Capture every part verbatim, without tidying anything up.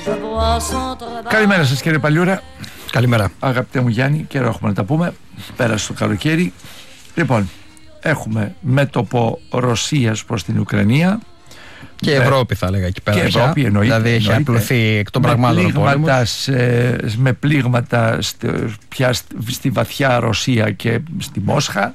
Καλημέρα σας κύριε Παλιούρα. Καλημέρα. Αγαπητέ μου Γιάννη, καιρό έχουμε να τα πούμε. Πέρασε το καλοκαίρι. Λοιπόν, έχουμε μέτωπο Ρωσίας προς την Ουκρανία. Και Ευρώπη θα έλεγα εκεί πέρα. Και Ευρώπη εννοείται. Δηλαδή έχει απλωθεί εκ των πραγμάτων ο πόλεμος. Σε, με πλήγματα στη, πια στη βαθιά Ρωσία και στη Μόσχα.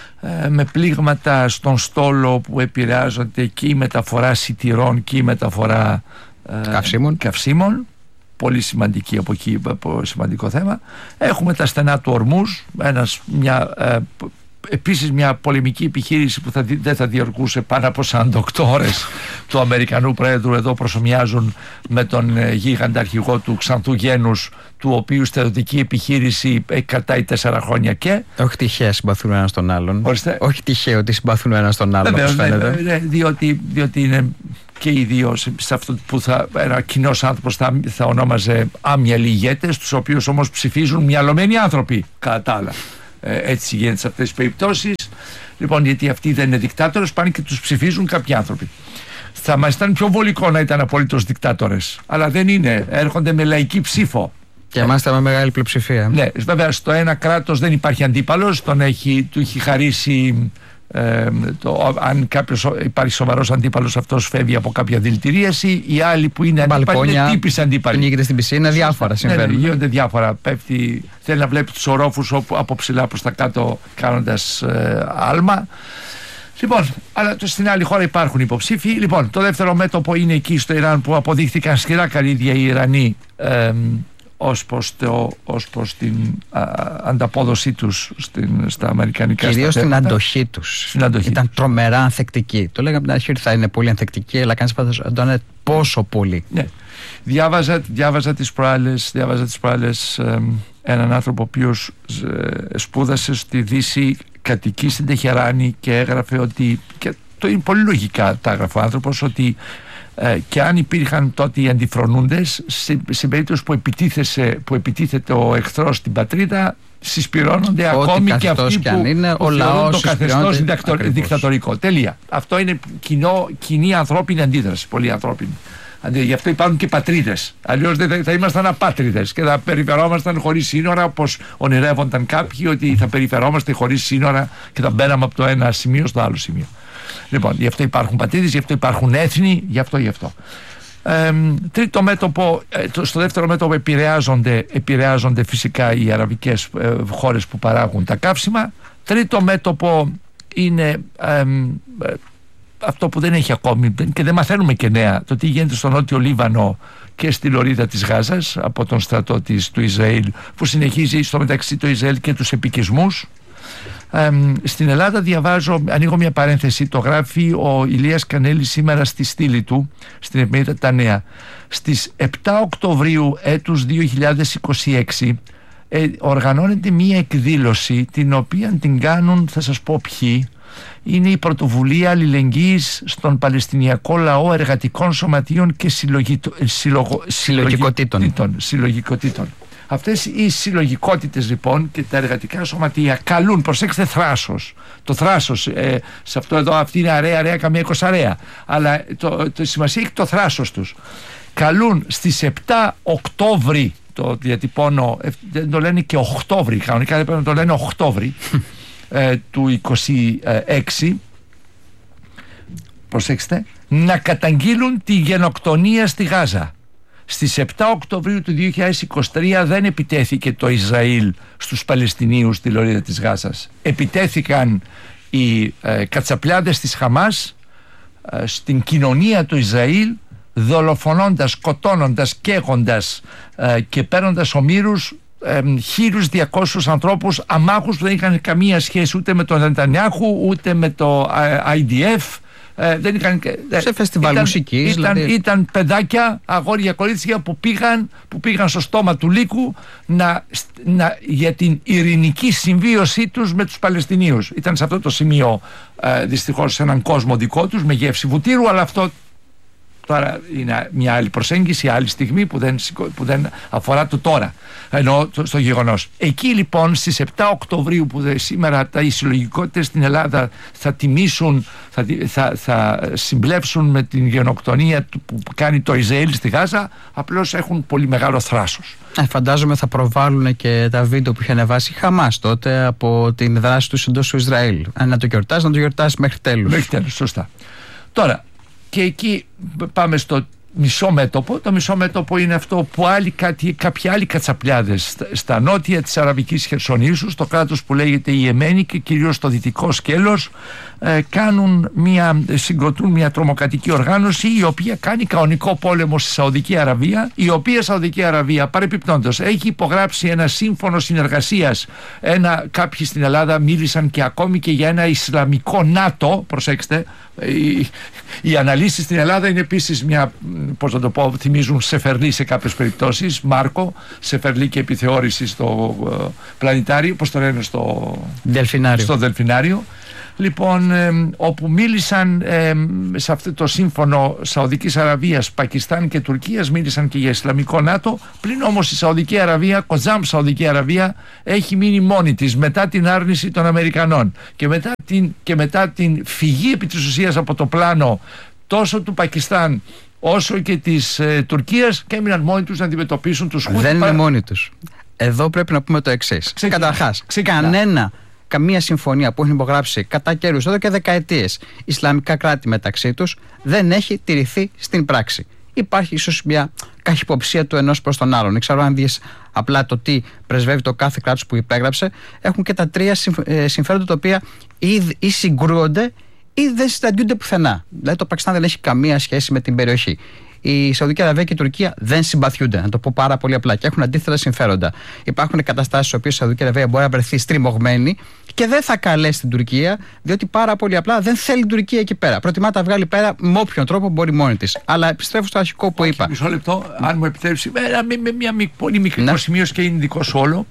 Με πλήγματα στον στόλο που επηρεάζονται και η μεταφορά σιτηρών και η μεταφορά καυσίμων. καυσίμων. Πολύ σημαντική από εκεί, σημαντικό θέμα. Έχουμε τα στενά του Ορμούζ, ένας, μια, ε, επίσης μια πολεμική επιχείρηση που θα, δεν θα διαρκούσε πάνω από σαράντα οκτώ ώρες του Αμερικανού Πρόεδρου. Εδώ προσομοιάζουν με τον ε, γίγαντα αρχηγό του Ξανθού Γένους, του οποίου στρατιωτική επιχείρηση ε, κρατάει τέσσερα χρόνια και... Όχι τυχαία συμπαθούν ένα τον άλλον. Ορίστε. Όχι τυχαίο ότι συμπαθούν ένα τον άλλον, όπως φαίνεται. Ναι, ναι, διότι, διότι είναι και οι δύο σε αυτό που θα, ένα κοινός άνθρωπος θα, θα ονόμαζε άμυαλοι ηγέτες, τους οποίους όμως ψηφίζουν μυαλωμένοι άνθρωποι κατά τα άλλα. Ε, έτσι γίνεται σε αυτές τις περιπτώσεις. Λοιπόν, γιατί αυτοί δεν είναι δικτάτορες, πάνε και τους ψηφίζουν κάποιοι άνθρωποι. Θα μας ήταν πιο βολικό να ήταν απολύτως δικτάτορες, αλλά δεν είναι. Έρχονται με λαϊκή ψήφο. Και μάλιστα με μεγάλη πλειοψηφία. Ναι, βέβαια στο ένα κράτος δεν υπάρχει αντίπαλος, τον έχει, του έχει χαρίσει. Ε, το, αν κάποιος υπάρχει σοβαρός αντίπαλος, αυτός φεύγει από κάποια δηλητηρίαση. Οι άλλοι που είναι αντίπαλοι είναι τύπης αντίπαλοι. Πνίγεται στην πισίνα, διάφορα συμβαίνουν. Ναι, ναι, γίνονται διάφορα. Πέφτει, θέλει να βλέπει τους ορόφους από ψηλά προς τα κάτω κάνοντας ε, άλμα. Λοιπόν, αλλά στην άλλη χώρα υπάρχουν υποψήφοι. Λοιπόν, το δεύτερο μέτωπο είναι εκεί στο Ιράν, που αποδείχθηκαν σκληρά καλύδια οι Ιρανοί ε, ως προς, το, ως προς την α, ανταπόδοσή τους στην, στα αμερικανικά κυρίως στρατεύματα. Στην αντοχή τους. Στην αντοχή Ήταν τους. τρομερά ανθεκτική. Το λέγαμε από την αρχή ότι θα είναι πολύ ανθεκτική, αλλά κανείς φανταζόταν πόσο πολύ. Ναι. Διάβαζα, διάβαζα τις προάλλες, διάβαζα τις προάλλες ε, έναν άνθρωπο ο οποίος ε, σπούδασε στη Δύση, κατοικεί στην Τεχεράνη και έγραφε ότι, και το είναι πολύ λογικά τα έγραφε ο άνθρωπος, ότι Ε, και αν υπήρχαν τότε οι αντιφρονούντες, σε, σε περίπτωση που, που επιτίθεται ο εχθρός στην πατρίδα, συσπυρώνονται ό,τι ακόμη και αυτοί και που, αν είναι, που ο θεωρούν λαός το καθεστώς δικτατορικό. Τέλεια. Αυτό είναι κοινό, κοινή ανθρώπινη αντίδραση, πολύ ανθρώπινη. Γι' αυτό υπάρχουν και πατρίδες. Αλλιώς δεν θα, θα ήμασταν απάτριδες και θα περιφερόμασταν χωρίς σύνορα, όπως ονειρεύονταν κάποιοι ότι θα περιφερόμαστε χωρίς σύνορα και θα μπαίναμε από το ένα σημείο στο άλλο σημείο. Λοιπόν, γι' αυτό υπάρχουν πατρίδες, γι' αυτό υπάρχουν έθνη, γι' αυτό, γι' αυτό. Ε, τρίτο μέτωπο, στο δεύτερο μέτωπο επηρεάζονται, επηρεάζονται φυσικά οι αραβικές ε, χώρες που παράγουν τα καύσιμα. Τρίτο μέτωπο είναι ε, ε, αυτό που δεν έχει ακόμη και δεν μαθαίνουμε και νέα, το τι γίνεται στο Νότιο Λίβανο και στη λωρίδα της Γάζας από τον στρατό της, του Ισραήλ, που συνεχίζει στο μεταξύ το Ισραήλ και τους επικισμούς. Ε, στην Ελλάδα διαβάζω, ανοίγω μια παρένθεση, το γράφει ο Ηλίας Κανέλης σήμερα στη στήλη του στην εφημερίδα Τα Νέα. Στις επτά Οκτωβρίου έτους δύο χιλιάδες είκοσι έξι ε, οργανώνεται μια εκδήλωση, την οποία την κάνουν, θα σας πω ποιοι, είναι η Πρωτοβουλία Αλληλεγγύης στον Παλαιστινιακό Λαό Εργατικών Σωματείων και συλλογι... συλλογο... συλλογικοτήτων. συλλογικοτήτων. Αυτές οι συλλογικότητες λοιπόν και τα εργατικά σωματεία καλούν, προσέξτε, θράσος. Το θράσος, ε, σε αυτό εδώ, αυτή είναι αρέα, αρέα, καμία εικοσαρέα. Αλλά το, το σημασία έχει το θράσος τους. Καλούν στις επτά Οκτώβρη, το διατυπώνω, δεν το λένε και Οκτώβρη, κανονικά δεν πρέπει να το λένε Οκτώβρη, ε, του είκοσι έξι, προσέξτε, να καταγγείλουν τη γενοκτονία στη Γάζα. Στις επτά Οκτωβρίου του δύο χιλιάδες είκοσι τρία δεν επιτέθηκε το Ισραήλ στους Παλαιστινίους στη λωρίδα της Γάζας. Επιτέθηκαν οι ε, κατσαπλιάδες της Χαμάς ε, στην κοινωνία του Ισραήλ, δολοφονώντας, σκοτώνοντας, καίγοντας ε, και παίρνοντας ομήρους ε, χίλιους διακόσιους ανθρώπους αμάχους που δεν είχαν καμία σχέση ούτε με τον Νετανιάχου ούτε με το ε, άι ντι εφ. Ε, δεν είχαν, σε φεστιβάλ ήταν, μουσικής ήταν, δηλαδή. Ήταν παιδάκια, αγόρια, κορίτσια που πήγαν, που πήγαν στο στόμα του λύκου να, να, για την ειρηνική συμβίωσή τους με τους Παλαιστινίους. Ήταν σε αυτό το σημείο ε, δυστυχώς σε έναν κόσμο δικό τους με γεύση βουτύρου, αλλά αυτό Τώρα είναι μια άλλη προσέγγιση, άλλη στιγμή που δεν, που δεν αφορά το τώρα, ενώ το, στο γεγονός. Εκεί λοιπόν στις επτά Οκτωβρίου που δε, σήμερα τα οι συλλογικότητες στην Ελλάδα θα τιμήσουν, θα, θα, θα συμπλέψουν με την γενοκτονία που κάνει το Ισραήλ στη Γάζα, απλώς έχουν πολύ μεγάλο θράσος. Ε, φαντάζομαι θα προβάλλουν και τα βίντεο που είχε ανεβάσει η Χαμάς τότε από την δράση του εντός του Ισραήλ. Αν να το γιορτάσει, να το γιορτάσει μέχρι τέλους. Μέχρι τέλους, σωστά. Τώρα, και εκεί πάμε στο μισό μέτωπο. Το μισό μέτωπο είναι αυτό που άλλοι, κάτι, κάποιοι άλλοι κατσαπλιάδες στα, στα νότια της Αραβικής Χερσονήσου, στο κράτος που λέγεται η Ιεμένη και κυρίως στο δυτικό σκέλος, ε, κάνουν μια, συγκροτούν μια τρομοκρατική οργάνωση η οποία κάνει κανονικό πόλεμο στη Σαουδική Αραβία, η οποία Σαουδική Αραβία παρεπιπτόντως έχει υπογράψει ένα σύμφωνο συνεργασίας. Ένα, κάποιοι στην Ελλάδα μίλησαν και ακόμη και για ένα Ισλαμικό ΝΑΤΟ. Προσέξτε, οι, οι αναλύσεις στην Ελλάδα είναι επίσης μια, πώς να το πω, θυμίζουν Σεφερλί σε κάποιες περιπτώσεις, Μάρκο, Σεφερλί και επιθεώρηση στο uh, πλανητάριο, πώς το λένε, στο Δελφινάριο. στο Δελφινάριο. Λοιπόν, ε, όπου μίλησαν ε, σε αυτό το σύμφωνο Σαουδικής Αραβίας, Πακιστάν και Τουρκίας, μίλησαν και για Ισλαμικό ΝΑΤΟ. Πλην όμως η Σαουδική Αραβία, Κοζάμ Σαουδική Αραβία, έχει μείνει μόνη της μετά την άρνηση των Αμερικανών και μετά την, και μετά την φυγή επί της ουσίας από το πλάνο τόσο του Πακιστάν όσο και της ε, Τουρκίας, και έμειναν μόνοι τους να αντιμετωπίσουν τους Χούθι. Δεν είναι μόνοι τους. Εδώ πρέπει να πούμε το εξής. Καταρχάς, κανένα καμία συμφωνία που έχουν υπογράψει κατά καιρούς εδώ και δεκαετίες Ισλαμικά κράτη μεταξύ τους δεν έχει τηρηθεί στην πράξη. Υπάρχει ίσως μια καχυποψία του ενός προς τον άλλον. Δεν ξέρω αν δεις απλά το τι πρεσβεύει το κάθε κράτος που υπέγραψε. Έχουν και τα τρία συμφέροντα τα οποία ή, ή συγκρούονται ή δεν συναντιούνται πουθενά. Δηλαδή το Πακιστάν δεν έχει καμία σχέση με την περιοχή. Η Σαουδική Αραβία και η Τουρκία δεν συμπαθιούνται, να το πω πάρα πολύ απλά, και έχουν αντίθετα συμφέροντα. Υπάρχουν καταστάσεις στις οποίες η Σαουδική Αραβία μπορεί να βρεθεί στριμωγμένη και δεν θα καλέσει την Τουρκία, διότι πάρα πολύ απλά δεν θέλει την Τουρκία εκεί πέρα. Προτιμά να τα βγάλει πέρα με όποιον τρόπο μπορεί μόνη της. Αλλά επιστρέφω στο αρχικό που είπα. Μισό λεπτό, αν μου επιτρέψει, με, με μια πολύ μικρή ναι. προσημείωση και είναι δικό σου όλο.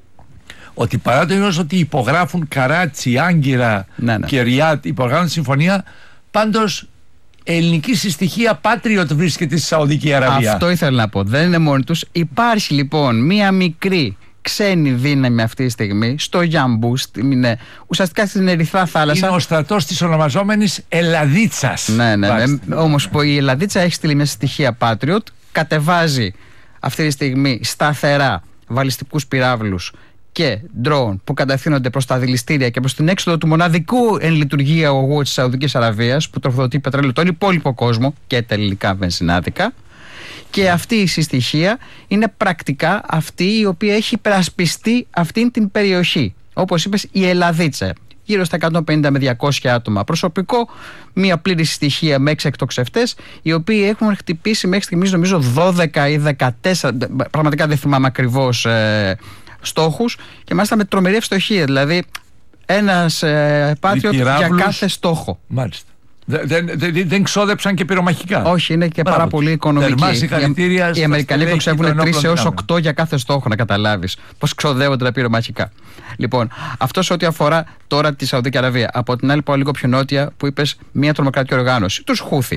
Ότι παρά το γεγονός ότι υπογράφουν Καράτσι, Άγκυρα ναι, ναι. και Ριάτ, υπογράφουν συμφωνία, πάντως ελληνική συστοιχία Patriot βρίσκεται στη Σαουδική Αραβία. Αυτό ήθελα να πω. Δεν είναι μόνοι τους. Υπάρχει λοιπόν μία μικρή ξένη δύναμη αυτή τη στιγμή στο Γιαμπού, είναι, ουσιαστικά στην Ερυθρά Θάλασσα. Είναι ο στρατός της ονομαζόμενης Ελλαδίτσας. Ναι, ναι. ναι. Όμως που η Ελλαδίτσα έχει στείλει μια στοιχεία Patriot, κατεβάζει αυτή τη στιγμή σταθερά βαλιστικούς πυράβλους και ντρόουν που κατευθύνονται προς τα δηληστήρια και προς την έξοδο του μοναδικού εν λειτουργία ογού της Σαουδικής Αραβίας που τροφοδοτεί πετρέλαιο τον υπόλοιπο κόσμο και τα ελληνικά βενζινάδικα. Και αυτή η συστοιχία είναι πρακτικά αυτή η οποία έχει υπερασπιστεί αυτήν την περιοχή. Όπως είπες, η Ελλαδίτσα. Γύρω στα εκατόν πενήντα με διακόσια άτομα προσωπικό, μία πλήρη συστοιχία με έξι εκτοξευτές, οι οποίοι έχουν χτυπήσει μέχρι στιγμής νομίζω δώδεκα ή δεκατέσσερα, πραγματικά δεν θυμάμαι ακριβώς, ε, στόχους, και μάλιστα με τρομερή ευστοχία. Δηλαδή, ένας ε, Patriot για κάθε στόχο. Μάλιστα. Δεν, δεν, δεν ξόδεψαν και πυρομαχικά. Όχι, είναι και Μπράβο. πάρα πολύ οικονομική. Οι, οι Αμερικανοί προξεύουν τρεις έως οκτώ για κάθε στόχο, να καταλάβεις πώς ξοδεύονται τα πυρομαχικά. Λοιπόν, αυτό σε ό,τι αφορά τώρα τη Σαουδική Αραβία. Από την άλλη, πάω λίγο πιο νότια, που είπες μια τρομοκρατική οργάνωση. Τους Χούθι.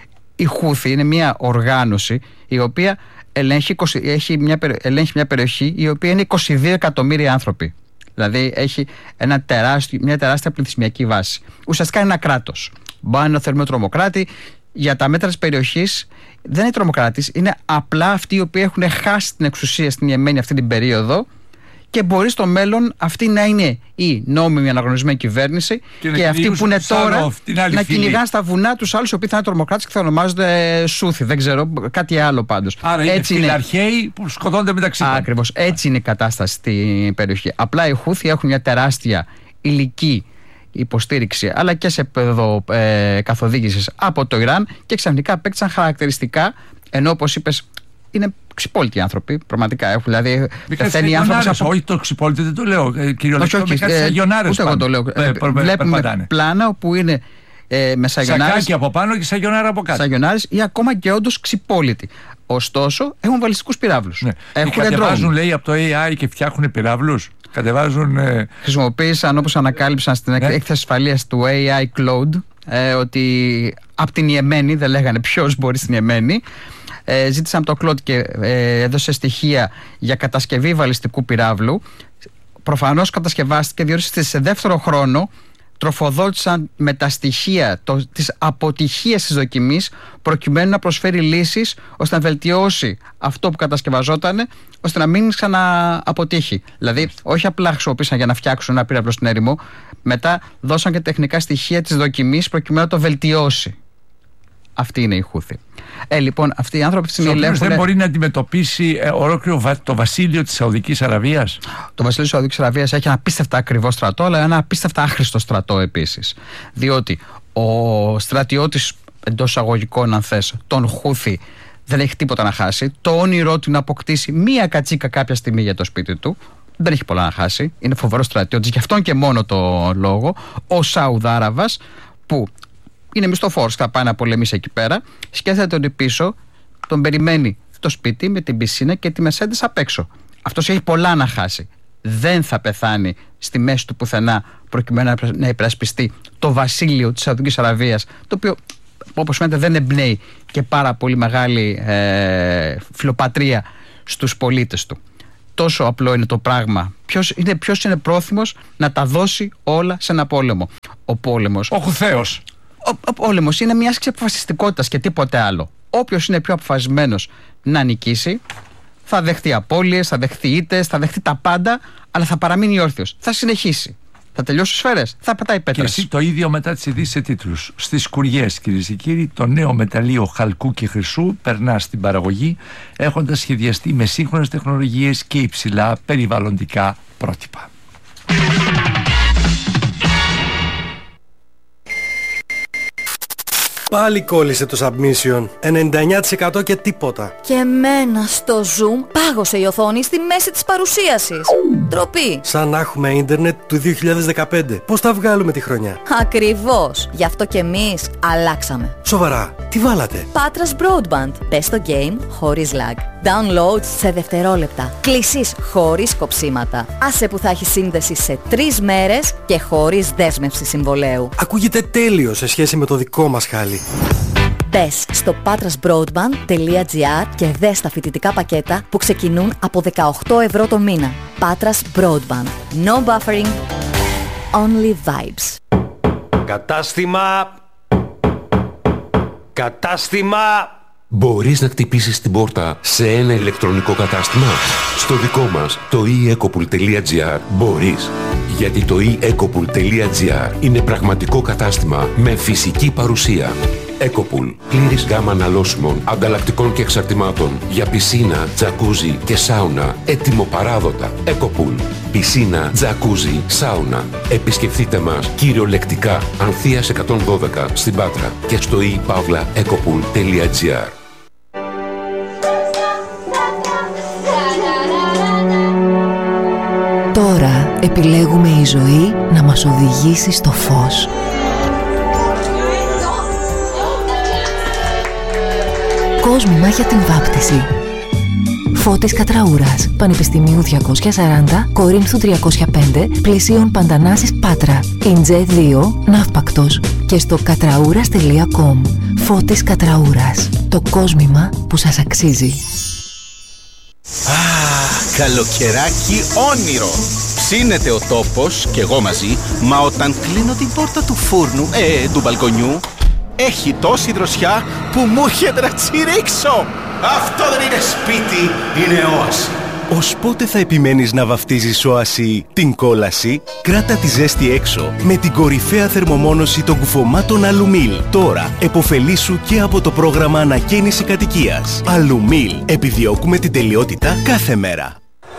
Η Χούθι είναι μια οργάνωση η οποία ελέγχει, έχει μια, ελέγχει μια περιοχή η οποία είναι είκοσι δύο εκατομμύρια άνθρωποι. Δηλαδή έχει ένα τεράστιο, μια τεράστια πληθυσμιακή βάση. Ουσιαστικά είναι ένα κράτος. Μπορεί να θεωρούμε τρομοκράτη. Για τα μέτρα της περιοχής δεν είναι τρομοκράτης, είναι απλά αυτοί οι οποίοι έχουν χάσει την εξουσία στην Ιεμένη αυτή την περίοδο και μπορεί στο μέλλον αυτή να είναι η νόμιμη αναγνωρισμένη κυβέρνηση και, και αυτοί που είναι τώρα να κυνηγάνε στα βουνά τους άλλους οι οποίοι θα είναι τρομοκράτες και θα ονομάζονται Σούθι, δεν ξέρω, κάτι άλλο πάντως. Άρα έτσι είναι φιλαρχαίοι που σκοτώνται μεταξύ τους. Ακριβώς, έτσι είναι η κατάσταση στην περιοχή. Απλά οι Χούθι έχουν μια τεράστια υλική υποστήριξη αλλά και σε επίπεδο ε, καθοδήγησης από το Ιράν και ξαφνικά απέκτησαν χαρακτηριστικά, ενώ όπως είπες είναι ξυπόλυτοι άνθρωποι, πραγματικά έχουν, δηλαδή πεθαίνει άνθρωπος από... Όχι, το ξυπόλυτο δεν το λέω, κυριολεκτικά με κάτι σαγιονάρες. Ούτε εγώ το λέω, ε, βλέπουμε περπατάνε. Πλάνα όπου είναι ε, με σαγιονάρες, σακάκι από πάνω και σαγιονάρα από κάτω, σαγιονάρες ή ακόμα και όντως ξυπόλυτοι. Ωστόσο έχουν βαλιστικούς πυράβλους, ναι. Έχουν κατεβάζουν, λέει, από το έι άι και φτιάχνουν πυράβλους. Κατεβάζουν. Ε... Χρησιμοποίησαν, όπως ανακάλυψαν στην ναι. έκθεση ασφαλείας του έι άι Cloud, ε, ότι από την Ιεμένη, δεν λέγανε ποιος μπορεί στην Ιεμένη, ε, ζήτησαν από το Κλοντ και ε, έδωσε στοιχεία για κατασκευή βαλιστικού πυράβλου. Προφανώς κατασκευάστηκε, διότι σε δεύτερο χρόνο τροφοδότησαν με τα στοιχεία το, της αποτυχίας της δοκιμής, προκειμένου να προσφέρει λύσεις ώστε να βελτιώσει αυτό που κατασκευαζόταν, ώστε να μην ξανααποτύχει. Δηλαδή, όχι απλά χρησιμοποίησαν για να φτιάξουν ένα πύραυλο στην έρημο, μετά δώσαν και τεχνικά στοιχεία της δοκιμής προκειμένου να το βελτιώσει. Αυτή είναι η Χούθη. Ε, λοιπόν, αυτοί οι άνθρωποι στην ελέγχουν... δεν μπορεί να αντιμετωπίσει ε, ολόκληρο το βασίλειο της Σαουδικής Αραβίας. Το βασίλειο της Σαουδικής Αραβίας έχει ένα απίστευτα ακριβό στρατό, αλλά ένα απίστευτα άχρηστο στρατό επίσης. Διότι ο στρατιώτης, εντός εισαγωγικών αν θες, τον Χούθη, δεν έχει τίποτα να χάσει. Το όνειρό του να αποκτήσει μία κατσίκα κάποια στιγμή για το σπίτι του, δεν έχει πολλά να χάσει. Είναι φοβερός στρατιώτης, γι' αυτόν και μόνο το λόγο. Ο Σαουδάραβας, που είναι μισθοφόρος, θα πάει να πολεμήσει εκεί πέρα, σκέφτεται ότι πίσω τον περιμένει το σπίτι με την πισίνα και τη Μερσέντες απ' έξω. Αυτός έχει πολλά να χάσει. Δεν θα πεθάνει στη μέση του πουθενά προκειμένου να υπερασπιστεί το βασίλειο της Σαουδικής Αραβίας, το οποίο, όπως φαίνεται, δεν εμπνέει και πάρα πολύ μεγάλη ε, φιλοπατρία στους πολίτες του. Τόσο απλό είναι το πράγμα. Ποιος είναι, ποιος είναι πρόθυμος να τα δώσει όλα σε ένα πόλεμο? Ο πόλεμος. Ο Χουθέος. Ο, ο πόλεμος είναι μια άσκηση αποφασιστικότητας και τίποτε άλλο. Όποιος είναι πιο αποφασισμένος να νικήσει, θα δεχτεί απώλειες, θα δεχτεί ήττες, θα δεχτεί τα πάντα, αλλά θα παραμείνει όρθιος. Θα συνεχίσει. Θα τελειώσει σφαίρες, θα πετάει πέτρες. Και εσύ το ίδιο μετά τις ειδήσεις σε τίτλους. Στις σκουριές, κυρίες και κύριοι, το νέο μεταλλείο χαλκού και χρυσού περνά στην παραγωγή, έχοντας σχεδιαστεί με σύγχρονες τεχνολογίες και υψηλά περιβαλλοντικά πρότυπα. Πάλι κόλλησε το submission. ενενήντα εννιά τοις εκατό και τίποτα. Και εμένα στο Zoom πάγωσε η οθόνη στη μέση της παρουσίασης. Ντροπή. Σαν να έχουμε ίντερνετ του δύο χιλιάδες δεκαπέντε. Πώς τα βγάλουμε τη χρονιά? Ακριβώς. Γι' αυτό και εμείς αλλάξαμε. Σοβαρά, τι βάλατε? Patras Broadband. Πες το game χωρίς lag. Download σε δευτερόλεπτα. Κλήσεις χωρίς κοψίματα. Άσε που θα έχει σύνδεση σε τρεις μέρες και χωρίς δέσμευση συμβολέου. Ακούγεται τέλειο σε σχέση με το δικό μας χάλι. Μπες στο patrasbroadband τελεία gr και δες τα φοιτητικά πακέτα που ξεκινούν από δεκαοκτώ ευρώ το μήνα. Patras Broadband. No buffering. Only vibes. Κατάστημα. Κατάστημα. Μπορείς να χτυπήσεις την πόρτα σε ένα ηλεκτρονικό κατάστημα? Στο δικό μας, το e ecopool τελεία gr, μπορείς. Γιατί το e ecopool τελεία gr είναι πραγματικό κατάστημα με φυσική παρουσία. Ecopool, πλήρης γάμα αναλώσιμων, ανταλλακτικών και εξαρτημάτων για πισίνα, τζακούζι και σάουνα, έτοιμο παράδοτα. Ecopool, πισίνα, τζακούζι, σάουνα. Επισκεφτείτε μας κυριολεκτικά, Ανθείας εκατόν δώδεκα στην Πάτρα και στο e pavla ecopool τελεία gr. Τώρα επιλέγουμε η ζωή να μας οδηγήσει στο φως. Κόσμημα για την βάπτιση. Φώτης Κατραούρας, Πανεπιστημίου διακόσια σαράντα, Κορίνθου τριακόσια πέντε, Πλησίων Παντανάσης Πάτρα, Ιντζέ δύο, Ναύπακτος και στο κατραούρας τελεία κομ. Φώτης Κατραούρας, το κόσμημα που σας αξίζει. Αχ, καλοκαιράκι όνειρο. Ψήνεται ο τόπος και εγώ μαζί, μα όταν κλείνω την πόρτα του φούρνου, ε, του μπαλκονιού, έχει τόση δροσιά που μου έρχεται να τσιρίξω. Αυτό δεν είναι σπίτι, είναι όαση. Ως πότε θα επιμένεις να βαφτίζεις όαση την κόλαση? Κράτα τη ζέστη έξω με την κορυφαία θερμομόνωση των κουφωμάτων Αλουμίλ. Τώρα εποφελήσου και από το πρόγραμμα ανακαίνιση κατοικίας. Αλουμίλ. Επιδιώκουμε την τελειότητα κάθε μέρα.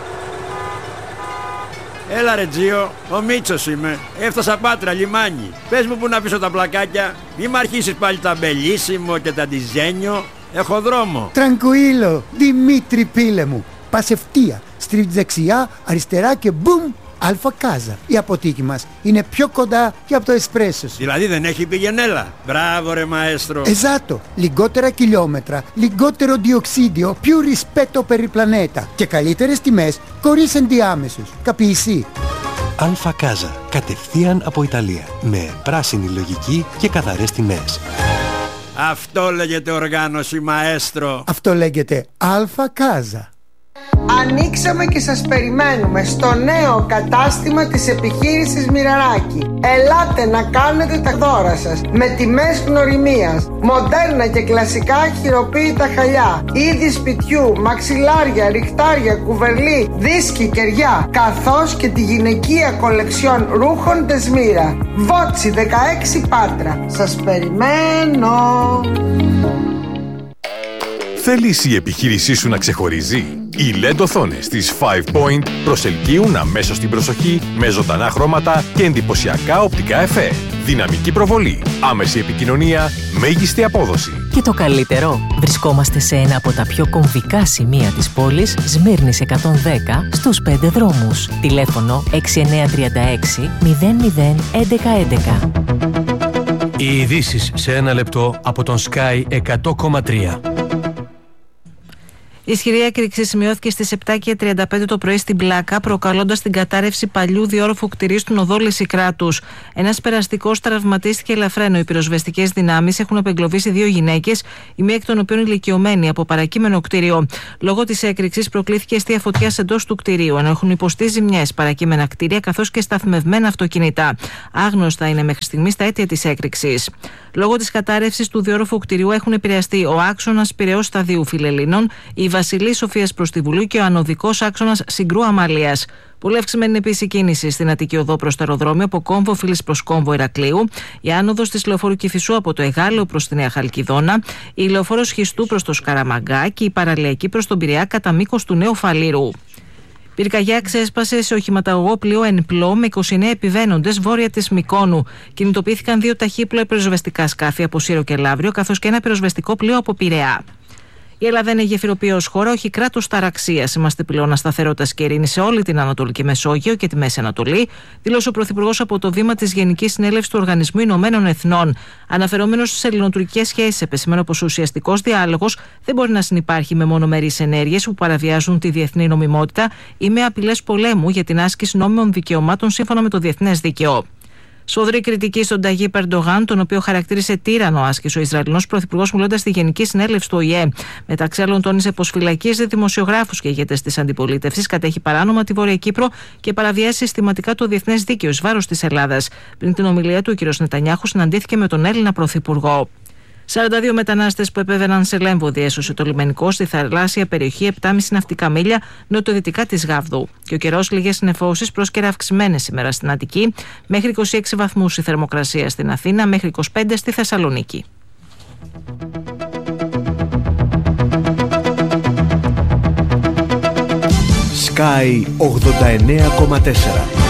Έλα ρε Τζίο, ο Μίτσος είμαι. Έφτασα Πάτρα, λιμάνι. Πες μου που να πίσω τα πλακάκια. Μη μ' αρχίσεις πάλι τα μπελίσιμο και τα ντιζένιο. Έχω δρόμο. Τρανκουίλο, Δημήτρη πίλε μου. Πας ευθεία, στρίβεις δεξιά, αριστερά και μπουμ, Αλφα Κάζα. Η αποθήκη μας είναι πιο κοντά και από το εσπρέσο σου. Δηλαδή δεν έχει πηγενέλα. Μπράβο ρε μαέστρο. Εζάτο, λιγότερα χιλιόμετρα, λιγότερο διοξίδιο, più rispetto per il pianeta και καλύτερες τιμές χωρίς ενδιάμεσους. Καπείσι. Αλφα Κάζα, κατευθείαν από Ιταλία, με πράσινη λογική και καθαρές τιμές. Αυτό λέγεται οργάνωση, μαέστρο. Αυτό λέγεται Αλφα Κάζα. Ανοίξαμε και σας περιμένουμε στο νέο κατάστημα της επιχείρησης Μοιραράκη. Ελάτε να κάνετε τα δώρα σας με τιμές γνωριμίας, μοντέρνα και κλασικά χειροποίητα χαλιά, είδη σπιτιού, μαξιλάρια, ριχτάρια, κουβερλί, δίσκοι, κεριά, καθώς και τη γυναικεία κολεξιόν ρούχων Τεσμύρα. Βότσι δεκαέξι Πάτρα. Σας περιμένω. Θέλεις η επιχείρησή σου να ξεχωρίζει? Οι ελ ι ντι οθόνες της Five Point προσελκύουν αμέσως την προσοχή με ζωντανά χρώματα και εντυπωσιακά οπτικά εφέ. Δυναμική προβολή, άμεση επικοινωνία, μέγιστη απόδοση. Και το καλύτερο, βρισκόμαστε σε ένα από τα πιο κομβικά σημεία της πόλης, Σμύρνης εκατόν δέκα, στους πέντε δρόμους. Τηλέφωνο έξι εννιά τρία έξι μηδέν μηδέν έντεκα έντεκα. Οι ειδήσεις σε ένα λεπτό από τον Sky εκατό κόμμα τρία. Ισχυρή έκρηξη σημειώθηκε στις επτά και τριάντα πέντε το πρωί στην Πλάκα, προκαλώντας την κατάρρευση παλιού διόροφου κτηρίου στην οδό Λυσικράτους. Ένας περαστικός τραυματίστηκε ελαφρά. Οι πυροσβεστικές δυνάμεις έχουν απεγκλωβίσει δύο γυναίκες, η μία εκ των οποίων ηλικιωμένη, από παρακείμενο κτίριο. Λόγω της έκρηξης προκλήθηκε αιστεία φωτιάς εντός του κτηρίου, ενώ έχουν υποστεί ζημιές παρακείμενα κτίρια καθώς και σταθμευμένα αυτοκίνητα. Άγνωστα είναι μέχρι στιγμής τα αίτια της έκρηξης. Λόγω της κατάρρευσης του διόροφου κτηρίου έχουν επηρεαστεί ο άξονας Πειραιώς Σταδίου Φιλελλήνων, η Βασιλής Σοφίας προς τη Βουλή και ο ανωδικός άξονας Συγκρού Αμαλίας. Πολύ αυξημένη επίσης η κίνηση στην Αττική Οδό προς το αεροδρόμιο από κόμβο Φίλης προς κόμβο Ηρακλείου, η άνοδος της λεωφόρου Κηφισού από το Εγάλεο προς τη Νέα Χαλκιδόνα, η λεωφόρος Χιστού προς το Σκαραμαγκά και η παραλιακή προς τον Πειραιά κατά μήκος του Νέου Φαλήρου. Πυρκαγιά ξέσπασε σε οχηματαγωγό πλοίο Ενπλό με είκοσι εννέα επιβαίνοντες βόρεια της Μυκόνου. Κινητοποιήθηκαν δύο ταχύπλοα πυροσβεστικά σκάφη από Σύρο και Λαύριο, καθώς και ένα πυροσβεστικό πλοίο από Πειραιά. Η Ελλάδα είναι γεφυροποιή ως χώρα, όχι κράτος ταραξίας. Είμαστε πυλώνα σταθερότητας και ειρήνης σε όλη την Ανατολική Μεσόγειο και τη Μέση Ανατολή, δήλωσε ο Πρωθυπουργός από το βήμα της Γενικής Συνέλευσης του Οργανισμού Ηνωμένων Εθνών. Αναφερόμενος στις ελληνοτουρκικές σχέσεις, επεσήμανε πως ο ουσιαστικός διάλογος δεν μπορεί να συνυπάρχει με μονομερείς ενέργειες που παραβιάζουν τη διεθνή νομιμότητα ή με απειλές πολέμου για την άσκηση νόμιμων δικαιωμάτων σύμφωνα με το διεθνές δίκαιο. Σφοδρή κριτική στον Ταγίπ Ερντογάν, τον οποίο χαρακτήρισε τύρανο, άσκησε ο Ισραηλινός Πρωθυπουργός μιλώντας στη Γενική Συνέλευση του Ο Η Ε. Μεταξύ άλλων, τόνισε πως φυλακίζει δημοσιογράφους και ηγέτες της αντιπολίτευσης, κατέχει παράνομα τη Βόρεια Κύπρο και παραβιάζει συστηματικά το διεθνές δίκαιο εις βάρος της Ελλάδας. Πριν την ομιλία του, ο κ. Νετανιάχου συναντήθηκε με τον Έλληνα Πρωθυπουργό. σαράντα δύο μετανάστες που επέβαιναν σε Λέμβο διέσωσε το λιμενικό στη θαλάσσια περιοχή επτά κόμμα πέντε ναυτικά μίλια νοτιοδυτικά της Γάβδου. Και ο καιρός, λίγες νεφώσεις, πρόσκαιρα αυξημένες σήμερα στην Αττική, μέχρι είκοσι έξι βαθμούς η θερμοκρασία στην Αθήνα, μέχρι είκοσι πέντε στη Θεσσαλονίκη. Sky ογδόντα εννέα κόμμα τέσσερα.